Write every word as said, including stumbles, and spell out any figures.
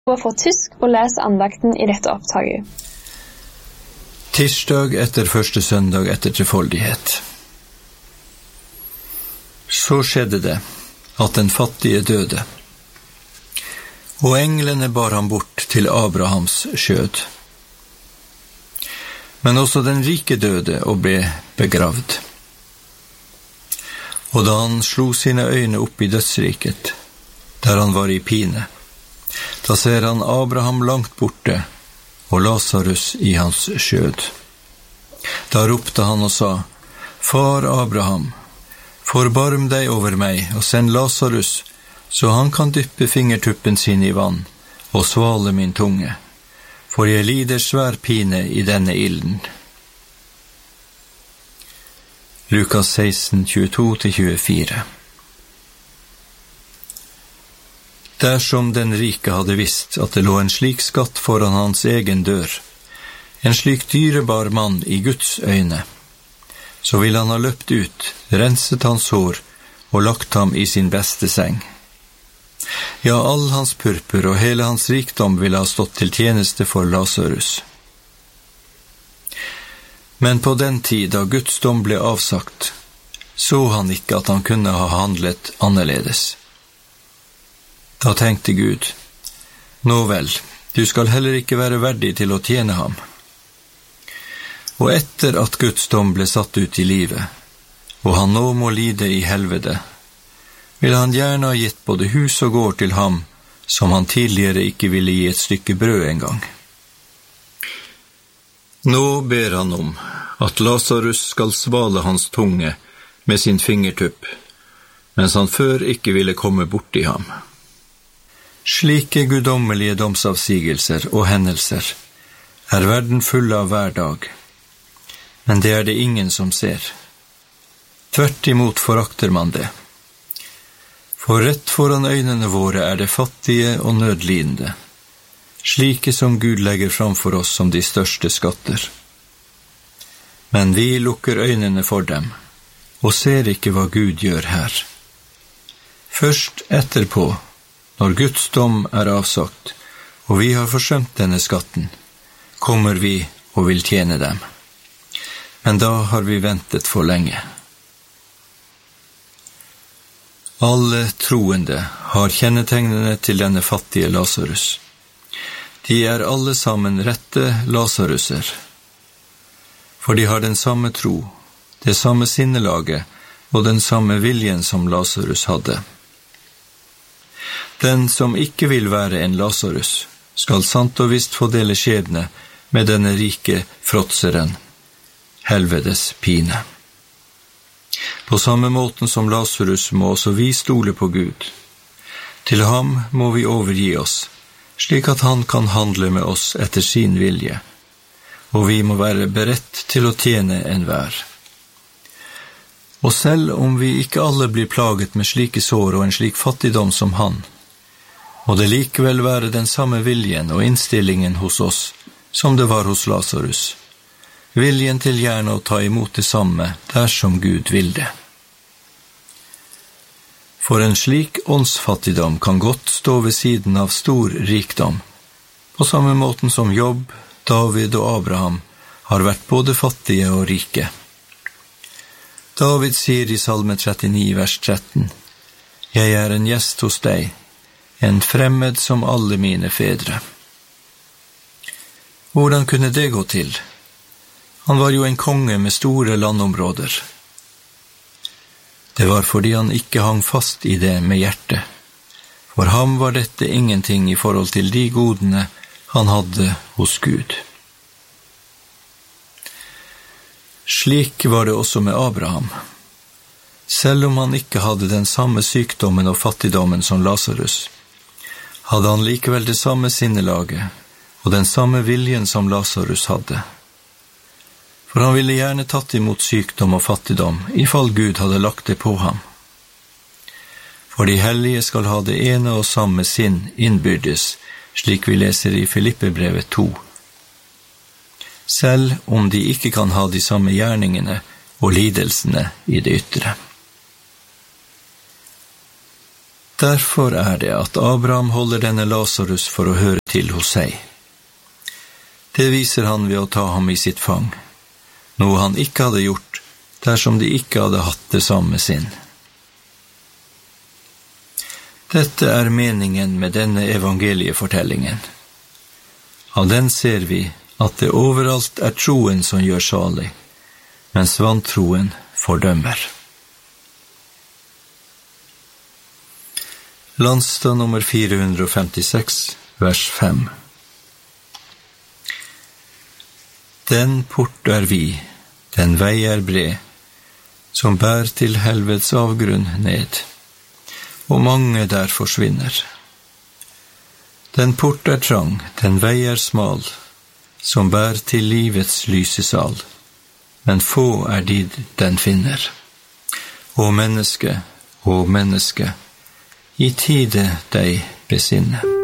Fra tysk og les andakten i dette opptaket. Tirsdag etter første søndag etter trefoldighet. Så skjedde det at den fattige døde, og englene bar ham bort til Abrahams skjød. Men også den rike døde og ble begravd. Og da han slo sine øyne opp i dødsriket, der han var i pine, da ser han Abraham langt borte og Lazarus i hans skjød. Da ropte han og sa: Far Abraham, forbarm deg over meg og send Lazarus, så han kan dyppe fingertuppen sin i vann og svale min tunge, for jeg lider svær pine i denne ilden. Lukas seksten, tjueto til tjuefire. Dersom den rike hadde visst at det lå en slik skatt foran hans egen dør, en slik dyrebar mann i Guds øyne, så ville han ha løpt ut, renset hans hår og lagt ham i sin beste seng. Ja, all hans purpur og hele hans rikdom ville ha stått til tjeneste for Lazarus. Men på den tid da Guds dom ble avsagt, så han ikke at han kunne ha handlet annerledes. Da tenkte Gud: Nå vel, du skal heller ikke være verdig til å tjene ham. Og etter at Guds dom ble satt ut i livet, og han nå må lide i helvete, ville han gjerne ha gitt både hus og gård til ham, som han tidligere ikke ville gi et stykke brød engang. Nå ber han om at Lazarus skal svale hans tunge med sin fingertupp, mens han før ikke ville komme bort i ham. Slike guddommelige domsavsigelser og hendelser er verden full av hver dag, men det er det ingen som ser. Tvert imot forakter man det. For rett foran øynene våre er det fattige og nødlidende, slike som Gud legger fram for oss som de største skatter. Men vi lukker øynene for dem, og ser ikke hva Gud gjør her. Først etterpå, når Guds dom er avsagt, og vi har forsømt denne skatten, kommer vi og vil tjene dem. Men da har vi ventet for lenge. Alle troende har kjennetegnene til denne fattige Lazarus. De er alle sammen rette Lazaruser, for de har den samme tro, det samme sinnelaget og den samme viljen som Lazarus hadde. Den som ikke vil være en Lazarus, skal sant og visst få dele skjebne med denne rike fråtseren, helvedes pine. På samme måten som Lazarus må også vi stole på Gud. Til ham må vi overgi oss, slik at han kan handle med oss etter sin vilje, og vi må være beredt til å tjene enhver. Og selv om vi ikke alle blir plaget med slike sår og en slik fattigdom som han, må det likevel være den samme viljen og innstillingen hos oss som det var hos Lazarus. Viljen til gjerne å ta imot det samme dersom Gud vil det. For en slik åndsfattigdom kan godt stå ved siden av stor rikdom, på samme måten som Jobb, David og Abraham har vært både fattige og rike. David sier i Salme trettini, vers tretten: Jeg er en gjest hos deg, en fremmed som alle mine fedre. Hvordan kunne det gå til? Han var jo en konge med store landområder. Det var fordi han ikke hang fast i det med hjertet. For ham var dette ingenting i forhold til de godene han hadde hos Gud. Slik var det også med Abraham. Selv om han ikke hadde den samme sykdommen og fattigdommen som Lazarus, hadde han likevel det samme sinnelaget og den samme viljen som Lazarus hadde. For han ville gjerne tatt imot sykdom og fattigdom, i fall Gud hadde lagt det på ham. For de hellige skal ha det ene og samme sinn innbyrdes, slik vi leser i Filippebrevet to. Selv om de ikke kan ha de samme gjerningene og lidelsene i det ytre. Derfor er det at Abraham holder denne Lazarus for å høre til hos seg. Det viser han ved å ta ham i sitt fang, noe han ikke hadde gjort dersom de ikke hadde hatt det samme sinn. Dette er meningen med denne evangeliefortellingen. Av den ser vi at det overalt er troen som gjør salig, mens vantroen fordømmer. Landstad nummer fire hundre femtiseks, vers fem. Den port er vi, den vei er bred, som bær til helvets avgrunn ned, og mange der forsvinner. Den port er trang, den vei er smal, som bær til livets lysesal, men få er de den finner. Å menneske, å menneske, i tide deg besinne.